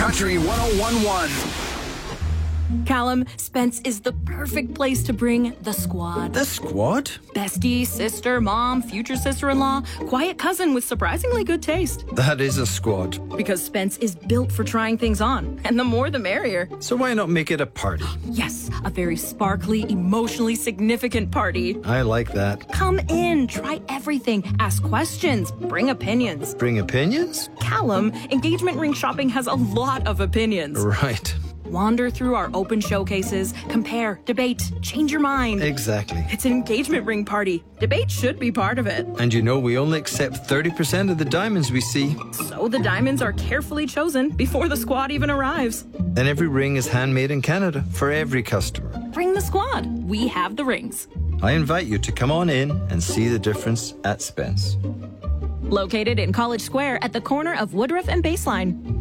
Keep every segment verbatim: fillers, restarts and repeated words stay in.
Country one oh one point one. Callum, Spence is the perfect place to bring the squad. The squad? Bestie, sister, mom, future sister-in-law, quiet cousin with surprisingly good taste. That is a squad. Because Spence is built for trying things on, and the more the merrier. So why not make it a party? Yes, a very sparkly, emotionally significant party. I like that. Come in, try everything, ask questions, bring opinions. Bring opinions? Callum, engagement ring shopping has a lot of opinions. Right. Wander through our open showcases, compare, debate, change your mind. Exactly. It's an engagement ring party. Debate should be part of it. And you know we only accept thirty percent of the diamonds we see. So the diamonds are carefully chosen before the squad even arrives. And every ring is handmade in Canada for every customer. Bring the squad. We have the rings. I invite you to come on in and see the difference at Spence. Located in College Square at the corner of Woodruff and Baseline.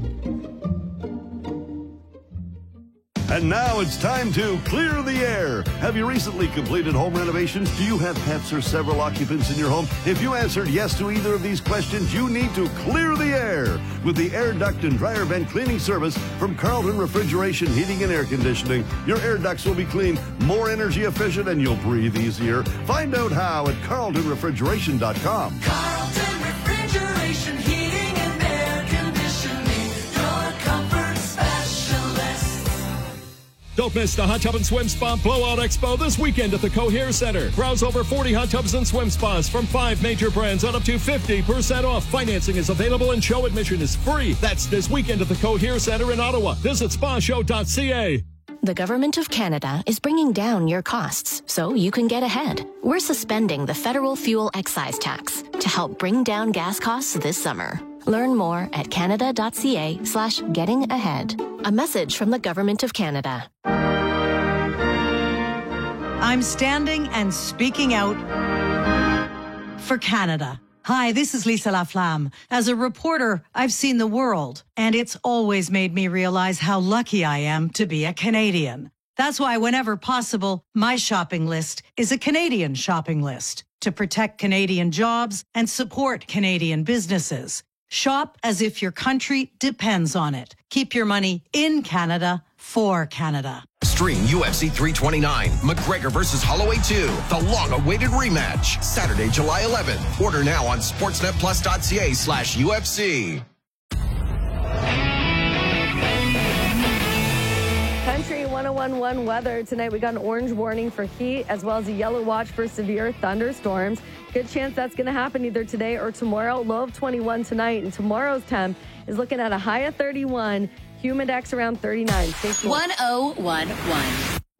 And now it's time to clear the air. Have you recently completed home renovations? Do you have pets or several occupants in your home? If you answered yes to either of these questions, you need to clear the air with the air duct and dryer vent cleaning service from Carlton Refrigeration Heating and Air Conditioning. Your air ducts will be clean, more energy efficient, and you'll breathe easier. Find out how at carlton refrigeration dot com. Carlton Refrigeration Heating and Air Conditioning, your comfort specialist. Don't miss the Hot Tub and Swim Spa Blowout Expo this weekend at the Cohere Center. Browse over forty hot tubs and swim spas from five major brands on up to fifty percent off. Financing is available and show admission is free. That's this weekend at the Cohere Center in Ottawa. Visit spa show dot c a. The Government of Canada is bringing down your costs so you can get ahead. We're suspending the federal fuel excise tax to help bring down gas costs this summer. Learn more at canada dot c a slash getting ahead. A message from the Government of Canada. I'm standing and speaking out for Canada. Hi, this is Lisa Laflamme. As a reporter, I've seen the world, and it's always made me realize how lucky I am to be a Canadian. That's why whenever possible, my shopping list is a Canadian shopping list to protect Canadian jobs and support Canadian businesses. Shop as if your country depends on it. Keep your money in Canada for Canada. Stream U F C three twenty-nine, McGregor versus Holloway two, the long-awaited rematch, Saturday, July eleventh. Order now on sportsnet plus dot c a slash U F C. Country one oh one point one weather. Tonight we got an orange warning for heat as well as a yellow watch for severe thunderstorms. Good chance that's going to happen either today or tomorrow. Low of twenty-one tonight, and tomorrow's temp is looking at a high of thirty-one. Humidex around thirty-nine. one oh one point one.